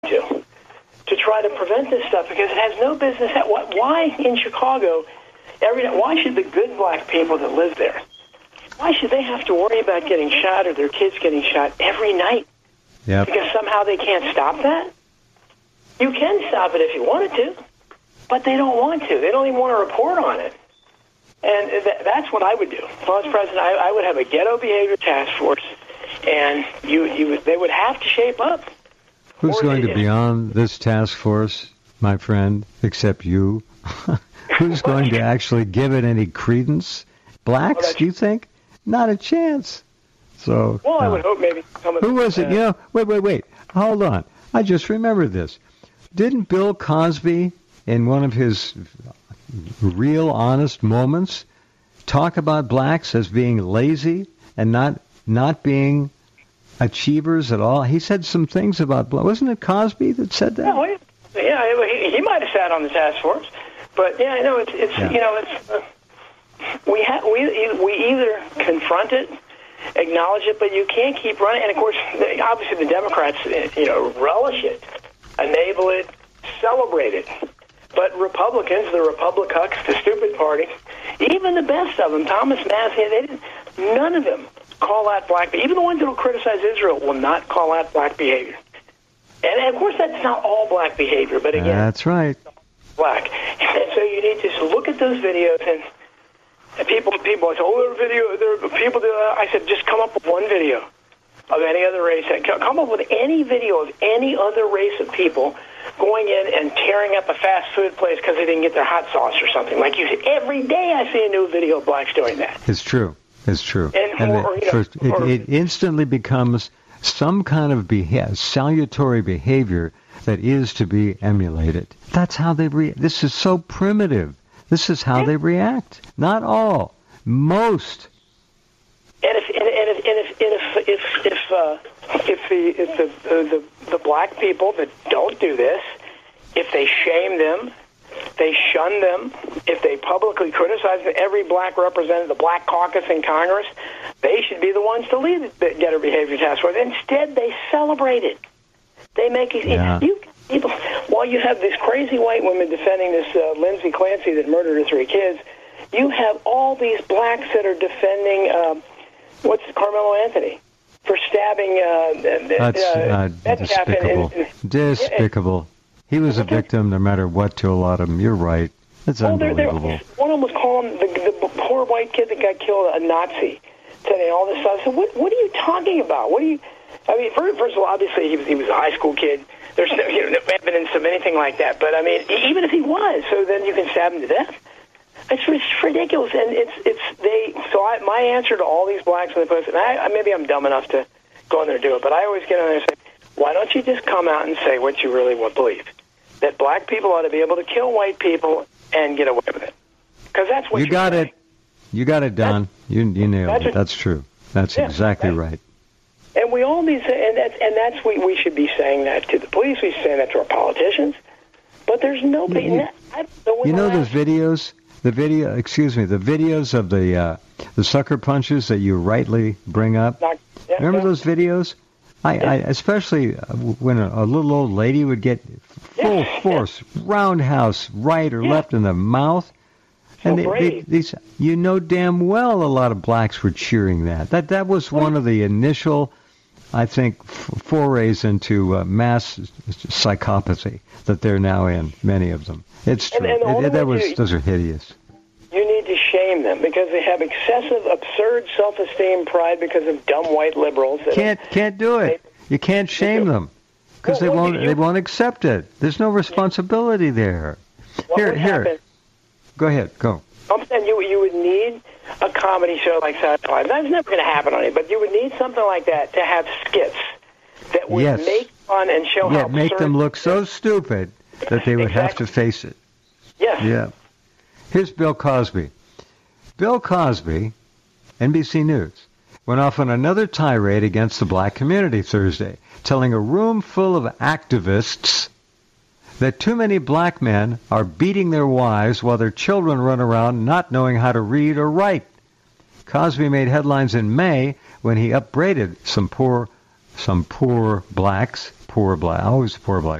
to try to prevent this stuff, because it has no business. Why in Chicago, why should the good black people that live there, why should they have to worry about getting shot or their kids getting shot every night? Yep. Because somehow they can't stop that? You can stop it if you wanted to, but they don't want to. They don't even want to report on it. And that's what I would do. If I was president, I would have a ghetto behavior task force, and they would have to shape up. Who's going to be on this task force, my friend, except you? Who's going to actually give it any credence? Blacks, do you think? Not a chance. So. Well, I would hope maybe some of Who was it? Wait. Hold on. I just remembered this. Didn't Bill Cosby, in one of his real honest moments, talk about blacks as being lazy and not being achievers at all? He said some things about blacks. Wasn't it Cosby that said that? No, he might have sat on the task force, but yeah, I know we either confront it, acknowledge it, but you can't keep running. And of course, obviously, the Democrats, relish it, enable it, celebrate it. But Republicans, the Republicucks, the stupid party, even the best of them, Thomas Massie, none of them call out black behavior. Even the ones that will criticize Israel will not call out black behavior. And of course, that's not all black behavior, but again, that's right. Black. And so you need to look at those videos, and people say, there are people. I said, just come up with one video of any other race. Come up with any video of any other race of people going in and tearing up a fast food place because they didn't get their hot sauce or something. Like you said, every day I see a new video of blacks doing that. It's true. It instantly becomes some kind of salutary behavior that is to be emulated. That's how they This is so primitive. This is how they react. Not all, most. And if the black people that don't do this, if they shame them, they shun them, if they publicly criticize them, every black representative, the Black Caucus in Congress, they should be the ones to lead the Ghetto Behavior Task Force. Instead, they celebrate it. They make it. Yeah. While you have this crazy white woman defending this Lindsay Clancy that murdered her 3 kids, you have all these blacks that are defending Carmelo Anthony for stabbing That's despicable. Despicable. He was a victim no matter what to a lot of them. You're right. That's unbelievable. One of them was calling the poor white kid that got killed a Nazi, saying all this stuff. So what are you talking about? First of all, obviously he was a high school kid. There's no evidence of anything like that. But I mean, even if he was, so then you can stab him to death. It's ridiculous, and my answer to all these blacks in the post, and maybe I'm dumb enough to go in there and do it, but I always get on there and say, why don't you just come out and say what you really believe? That black people ought to be able to kill white people and get away with it. Because that's what you got it. You got it, Don. You nailed it. That's true. That's exactly right. And we all need to, and that's we should be saying that to the police. We should be saying that to our politicians. But there's nobody. I don't know those videos. The videos of the sucker punches that you rightly bring up. Remember those videos? I especially when a little old lady would get full force roundhouse right or left in the mouth, and these damn well a lot of blacks were cheering that. That was one of the initial, I think, forays into mass psychopathy that they're now in. Many of them. It's true. Those are hideous. You need to shame them because they have excessive, absurd self-esteem, pride because of dumb white liberals. Can't do it. You can't shame them because they won't accept it. There's no responsibility there. Here. Go ahead. Go. I'm saying you would need a comedy show like Saturday Night Live. That's never going to happen on it, but you would need something like that to have skits that would make fun and show how absurd. Make them look so stupid that they would have to face it. Yes. Yeah. Here's Bill Cosby. Bill Cosby, NBC News, went off on another tirade against the black community Thursday, telling a room full of activists that too many black men are beating their wives while their children run around not knowing how to read or write. Cosby made headlines in May when he upbraided some poor some poor blacks, always poor blacks,